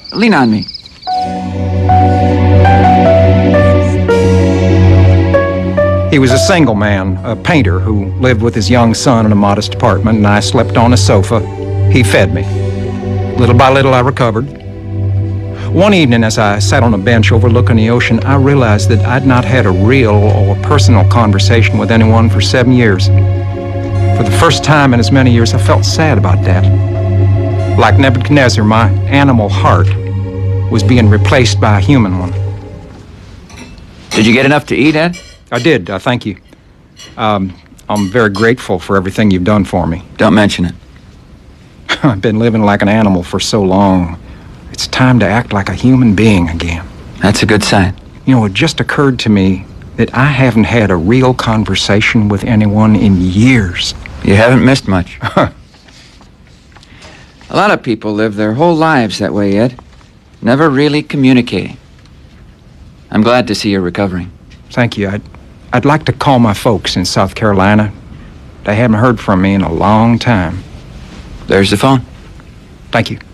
Lean on me. He was a single man, a painter who lived with his young son in a modest apartment, and I slept on a sofa. He fed me. Little by little, I recovered. One evening, as I sat on a bench overlooking the ocean, I realized that I'd not had a real or personal conversation with anyone for 7 years. For the first time in as many years, I felt sad about that. Like Nebuchadnezzar, my animal heart was being replaced by a human one. Did you get enough to eat, Ed? I did, thank you. I'm very grateful for everything you've done for me. Don't mention it. I've been living like an animal for so long. It's time to act like a human being again. That's a good sign. You know, it just occurred to me that I haven't had a real conversation with anyone in years. You haven't missed much. A lot of people live their whole lives that way, Ed. Never really communicating. I'm glad to see you're recovering. Thank you. I'd like to call my folks in South Carolina. They haven't heard from me in a long time. There's the phone. Thank you.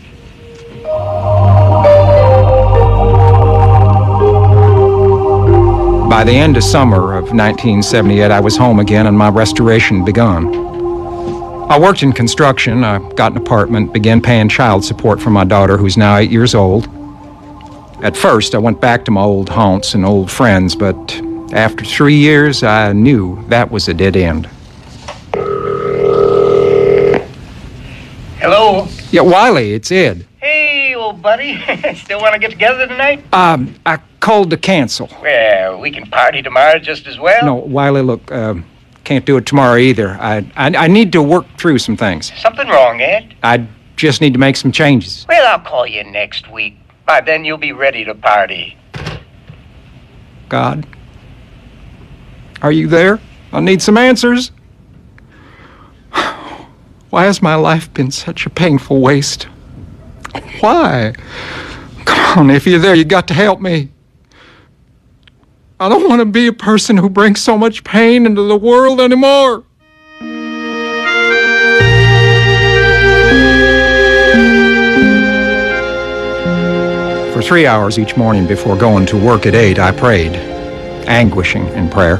By the end of summer of 1978, I was home again and my restoration begun. I worked in construction. I got an apartment, began paying child support for my daughter, who's now 8 years old. At first, I went back to my old haunts and old friends, but after 3 years, I knew that was a dead end. Hello? Yeah, Wiley, it's Ed. Hey, old buddy. Still want to get together tonight? I called to cancel. Well, we can party tomorrow just as well. No, Wiley, look, can't do it tomorrow either. I need to work through some things. Something wrong, Ed? I just need to make some changes. Well, I'll call you next week. By then, you'll be ready to party. God, are you there? I need some answers. Why has my life been such a painful waste? Why? Come on, if you're there, you got to help me. I don't want to be a person who brings so much pain into the world anymore. For 3 hours each morning before going to work at 8, I prayed, anguishing in prayer.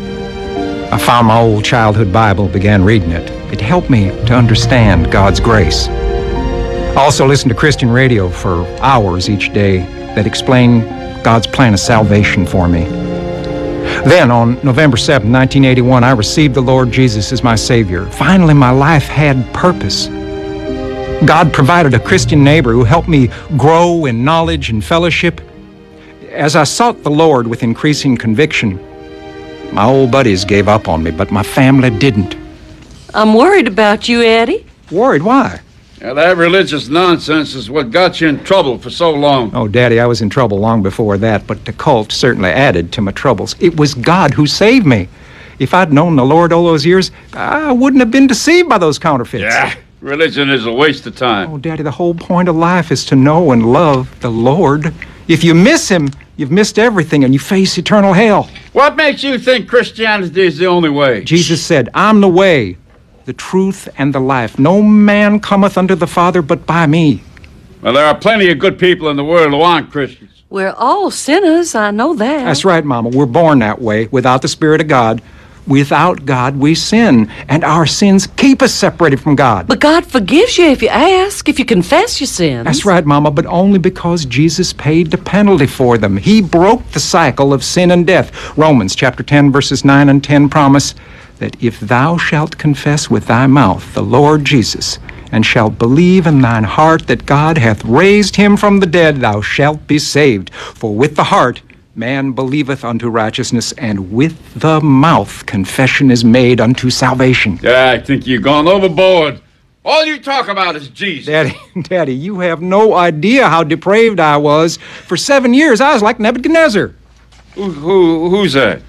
I found my old childhood Bible, began reading it. It helped me to understand God's grace. I also listened to Christian radio for hours each day that explained God's plan of salvation for me. Then, on November 7, 1981, I received the Lord Jesus as my Savior. Finally, my life had purpose. God provided a Christian neighbor who helped me grow in knowledge and fellowship. As I sought the Lord with increasing conviction, my old buddies gave up on me, but my family didn't. I'm worried about you, Eddie. Worried? Why? Yeah, that religious nonsense is what got you in trouble for so long. Oh, Daddy, I was in trouble long before that, but the cult certainly added to my troubles. It was God who saved me. If I'd known the Lord all those years, I wouldn't have been deceived by those counterfeits. Yeah, religion is a waste of time. Oh, Daddy, the whole point of life is to know and love the Lord. If you miss Him, you've missed everything and you face eternal hell. What makes you think Christianity is the only way? Jesus said, I'm the way, the truth, and the life. No man cometh unto the Father but by me. Well, there are plenty of good people in the world who aren't Christians. We're all sinners, I know that. That's right, Mama. We're born that way, without the Spirit of God. Without God, we sin, and our sins keep us separated from God. But God forgives you if you ask, if you confess your sins. That's right, Mama, but only because Jesus paid the penalty for them. He broke the cycle of sin and death. Romans chapter 10, verses 9 and 10 promise that if thou shalt confess with thy mouth the Lord Jesus, and shalt believe in thine heart that God hath raised him from the dead, thou shalt be saved. For with the heart man believeth unto righteousness, and with the mouth confession is made unto salvation. Yeah, I think you've gone overboard. All you talk about is Jesus. Daddy, you have no idea how depraved I was. For 7 years, I was like Nebuchadnezzar. Who's that?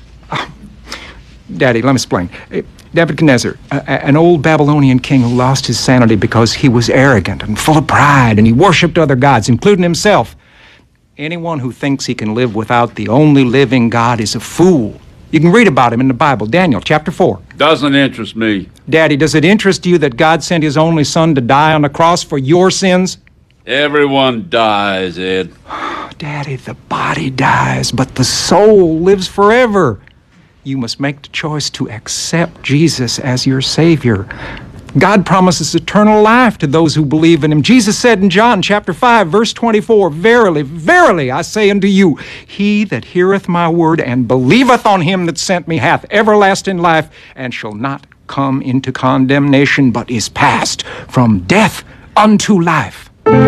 Daddy, let me explain. Nebuchadnezzar, an old Babylonian king who lost his sanity because he was arrogant and full of pride, and he worshipped other gods, including himself. Anyone who thinks he can live without the only living God is a fool. You can read about him in the Bible, Daniel chapter 4. Doesn't interest me. Daddy, does it interest you that God sent his only son to die on the cross for your sins? Everyone dies, Ed. Daddy, the body dies, but the soul lives forever. You must make the choice to accept Jesus as your Savior. God promises eternal life to those who believe in him. Jesus said in John chapter 5, verse 24, "Verily, verily, I say unto you, he that heareth my word and believeth on him that sent me hath everlasting life, and shall not come into condemnation, but is passed from death unto life."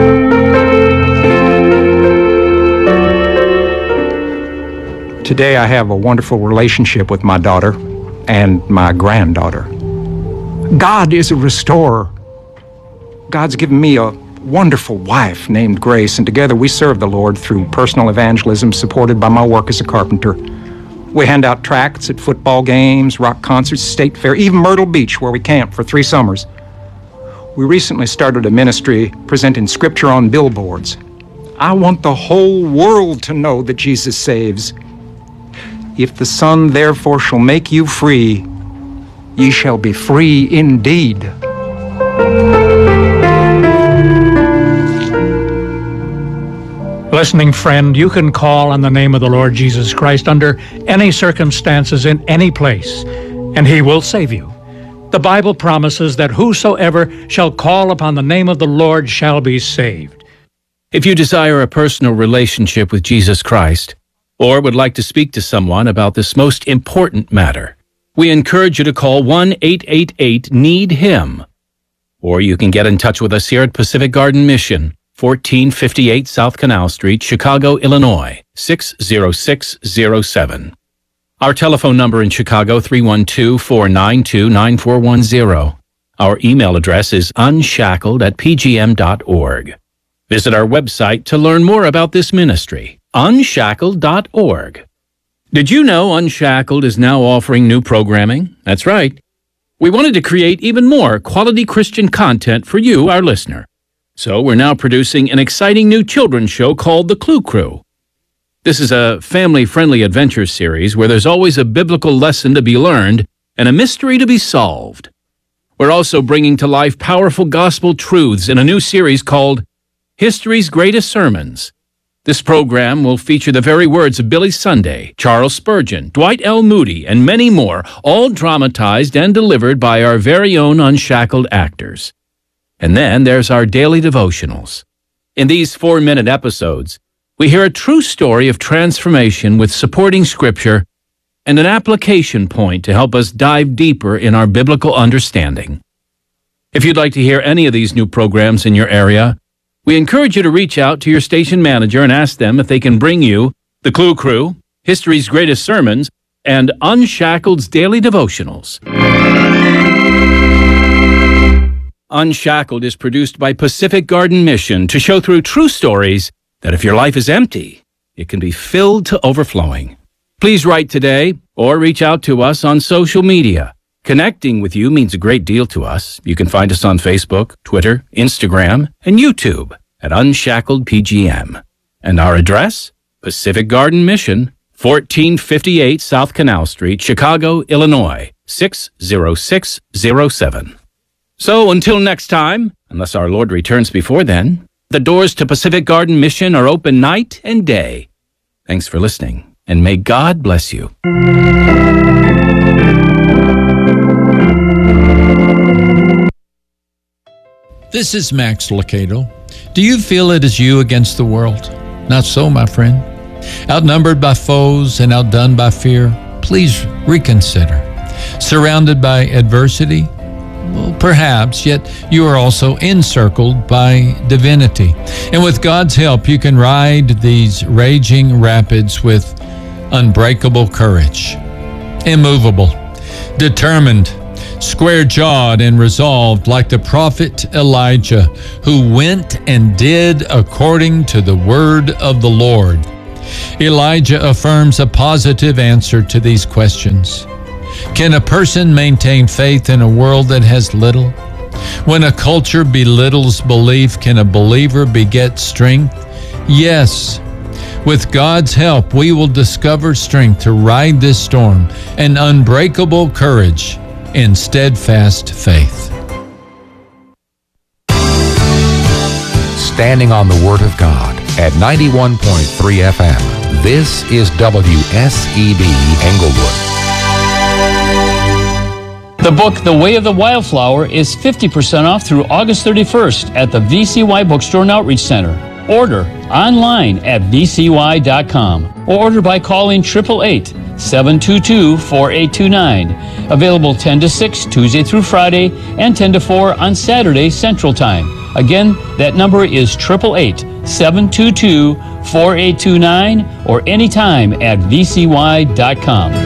Today I have a wonderful relationship with my daughter and my granddaughter. God is a restorer. God's given me a wonderful wife named Grace, and together we serve the Lord through personal evangelism supported by my work as a carpenter. We hand out tracts at football games, rock concerts, state fair, even Myrtle Beach, where we camped for 3 summers. We recently started a ministry presenting scripture on billboards. I want the whole world to know that Jesus saves. If the Son therefore shall make you free, ye shall be free indeed. Listening friend, you can call on the name of the Lord Jesus Christ under any circumstances in any place, and he will save you. The Bible promises that whosoever shall call upon the name of the Lord shall be saved. If you desire a personal relationship with Jesus Christ, or would like to speak to someone about this most important matter, we encourage you to call 1-888-NEED-HIM. Or you can get in touch with us here at Pacific Garden Mission, 1458 South Canal Street, Chicago, Illinois, 60607. Our telephone number in Chicago, 312-492-9410. Our email address is unshackled@pgm.org. Visit our website to learn more about this ministry, unshackled.org. Did you know Unshackled is now offering new programming? That's right. We wanted to create even more quality Christian content for you, our listener. So we're now producing an exciting new children's show called The Clue Crew. This is a family-friendly adventure series where there's always a biblical lesson to be learned and a mystery to be solved. We're also bringing to life powerful gospel truths in a new series called History's Greatest Sermons. This program will feature the very words of Billy Sunday, Charles Spurgeon, Dwight L. Moody, and many more, all dramatized and delivered by our very own Unshackled actors. And then there's our daily devotionals. In these 4-minute episodes, we hear a true story of transformation with supporting scripture and an application point to help us dive deeper in our biblical understanding. If you'd like to hear any of these new programs in your area, we encourage you to reach out to your station manager and ask them if they can bring you The Clue Crew, History's Greatest Sermons, and Unshackled's Daily Devotionals. Unshackled is produced by Pacific Garden Mission to show through true stories that if your life is empty, it can be filled to overflowing. Please write today or reach out to us on social media. Connecting with you means a great deal to us. You can find us on Facebook, Twitter, Instagram, and YouTube at Unshackled PGM. And our address? Pacific Garden Mission, 1458 South Canal Street, Chicago, Illinois, 60607. So until next time, unless our Lord returns before then, the doors to Pacific Garden Mission are open night and day. Thanks for listening, and may God bless you. This is Max Lucado. Do you feel it is you against the world? Not so, my friend. Outnumbered by foes and outdone by fear? Please reconsider. Surrounded by adversity? Well, perhaps, yet you are also encircled by divinity. And with God's help, you can ride these raging rapids with unbreakable courage. Immovable, determined, square-jawed and resolved like the prophet Elijah, who went and did according to the word of the Lord. Elijah affirms a positive answer to these questions. Can a person maintain faith in a world that has little? When a culture belittles belief, can a believer beget strength? Yes. With God's help, we will discover strength to ride this storm and unbreakable courage in steadfast faith. standing on the Word of God at 91.3 FM. This is WSEB Englewood. The book, The Way of the Wildflower, is 50% off through August 31st at the VCY Bookstore and Outreach Center. Order online at vcy.com or order by calling 888-722-4829. Available 10 to 6 Tuesday through Friday and 10 to 4 on Saturday Central Time. Again, that number is 888-722-4829 or anytime at vcy.com.